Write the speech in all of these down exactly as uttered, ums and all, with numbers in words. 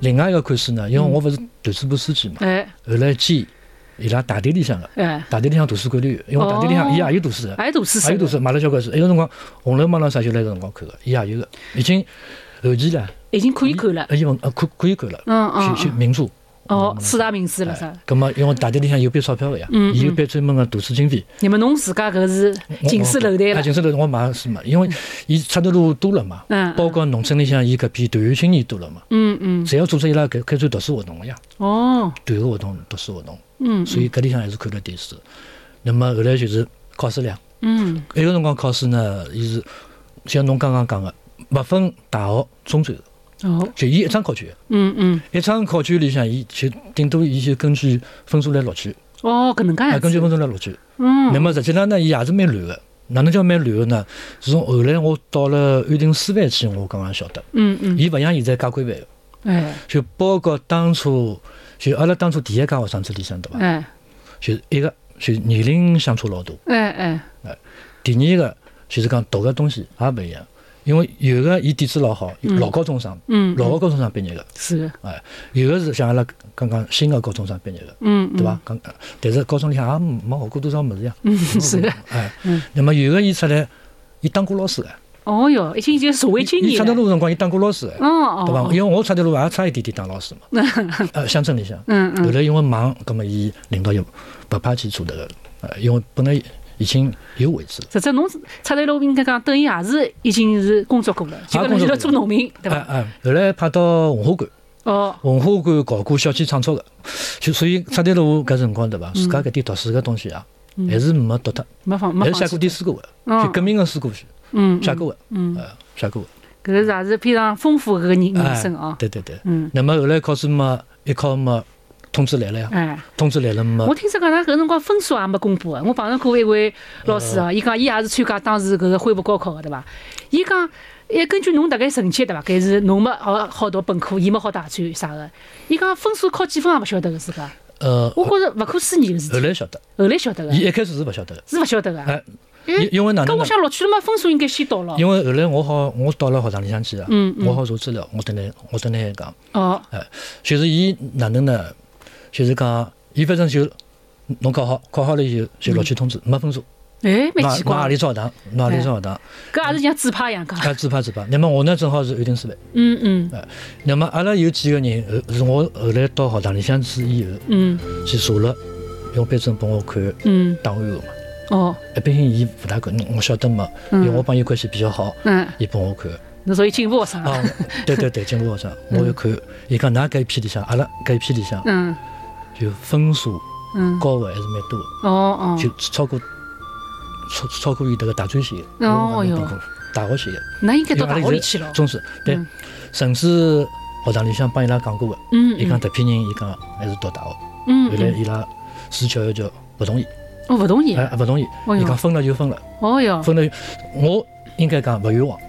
另外一个看书呢，因为我勿是团书部书记嘛， 哎， 后来兼伊拉大队里向个， 哎， 大队里向图书管理员，因为大队里向伊也有读书个， 也有读书， 也有读书，买了交关书。埃个辰光《红楼梦》咾啥就来搿辰光看个，伊也有个，已经后期了， 已经可以看了， 已经呃可可以看了， 嗯嗯， 选选名著。 哦，四大名著了噻。 咁么，因为大队里向有笔钞票个呀，伊有笔专门个读书经费。 那么侬自家搿是近水楼台了。 近水楼台我买书嘛，因为伊出头路多了嘛，包括农村里向伊搿批团员青年多了嘛，嗯嗯，侪要组织伊拉开开展读书活动个呀。哦，团个活动、读书活动，嗯，所以搿里向还是看了点书。那么后来就是考试量，嗯，埃个辰光考试呢，伊是像侬刚刚讲个，勿分大学、中专。哦，就伊一张考卷，嗯嗯，一张考卷里向，伊就顶多伊就根据分数来录取。 哦，搿能介样子。 根据分数来录取。嗯。那么实际上呢，伊也是蛮乱个。哪能叫蛮乱个呢？是从后来我到了安定师范去，我刚刚晓得。嗯嗯。伊勿像现在加规范个。哎。就包括当初，就阿拉当初第一届学生子里向对伐？哎。就一个就年龄相差老大。哎哎。哎。第二个就是讲读个东西也勿一样。因为有个伊底子老好，老高中生，嗯，老个高中生毕业个， 是， 哎，有个是像阿拉刚刚新个高中生毕业个，嗯，对伐？刚，但是高中里向也没学过多少物事呀， 嗯，是的， 哎，那么有个伊出来，伊当过老师个， 哦哟，已经就社会青年了。 伊出头路辰光，伊当过老师个， 哦哦， 对伐？因为我出头路也差一点点当老师嘛，呃，乡镇里向，嗯嗯，后来因为忙，葛么伊领导又勿派去做迭个，呃，因为本来。已经有位置了。 实质侬出头路应该讲，等于也是已经是工作过了，结果侬就做农民，对伐？ 哎哎，后来派到文化馆，哦，文化馆搞过小鸡创作个，就所以出头路搿辰光对伐？自家搿点读书个东西啊，还是没读脱， 没放， 还是写过点诗歌个，就革命个诗歌去，嗯，写过个，嗯，写过个。搿个也是非常丰富个人人生啊。 对对对，嗯。那么后来考试嘛，一考嘛。通知来了呀！哎，通知来了嘛。 我听说讲他搿辰光分数也没公布个，我碰着过一位老师啊，伊讲伊也是参加当时搿个恢复高考个，对伐？伊讲，也根据侬大概成绩对伐？搿是侬没好好读本科，伊没好大专啥个。伊讲分数考几分也勿晓得个自家。呃，我觉着勿可思议个事体。 后来晓得。 后来晓得个。 伊一开始是勿晓得个。 是勿晓得个。 哎，因为哪能？ 搿我想录取了嘛，分数应该先到了。 因为后来我好，我到了学堂里向去啊，我好查资料，我等来，我等来讲。哦。哎，就是伊哪能呢？就是讲，伊反正就侬考好，考好了以后就录取通知，没分数。 哎，蛮奇怪。 哪里招学堂？哪里招学堂？ 搿也是像自拍一样讲。 啊，自拍自拍。那么我呢，正好是安定师范。 嗯嗯。 哎，那么阿拉有几个人，后是我后来到学堂里向去以后，嗯，去查了，用班主任帮我看档案个嘛。哦。一般性伊勿大看，我晓得嘛，因为我帮伊关系比较好，嗯，伊帮我看。 侬属于进步学生啊？对对对，进步学生。我要看，伊讲㑚搿一批里向，阿拉搿一批里向，嗯。就分数高个还是蛮多的，哦哦，就超过超超过于这个大专线的，哦哟，大学线的， 那应该到大学里去了。 中师对，甚至学堂里向帮伊拉讲过个，嗯，伊讲这批人，伊讲还是读大学，嗯，后来伊拉市教育局不同意， 哦，不同意， 哎，不同意，伊讲分了就分了， 哦哟， 分了，我应该讲不冤枉。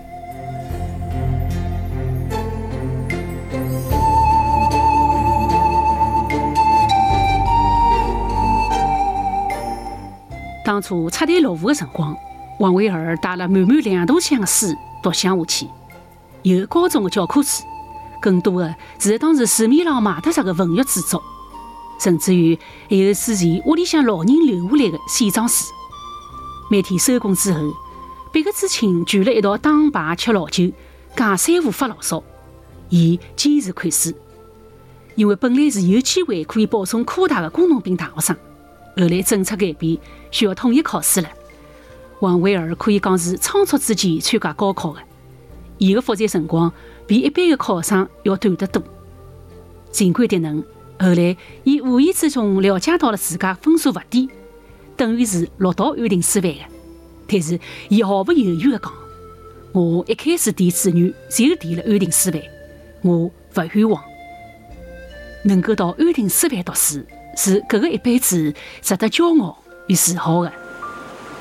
当初出台落户的辰光，王维儿带了满满两大箱的书读乡下去，有高中的教科书，更多的是当时市面上买得着的文学著作，甚至于还有之前屋里向老人留下来的线装书。每天收工之后，别个知青聚了一道打牌吃老酒，讲三胡发牢骚，伊坚持看书，因为本来是有机会可以保送科大的工农兵大学生。后来政策改变，需要统一考试了。王维儿可以讲是仓促之间参加高考的，伊的复习辰光比一般的考生要短得多。尽管迭能，后来伊无意之中了解到了自家分数勿低，等于是录到安定师范的。但是伊毫不犹豫地讲：“我一开始填志愿就填了安定师范，我勿冤枉。”能够到安定师范读书，是搿个一辈子值得骄傲与自豪的。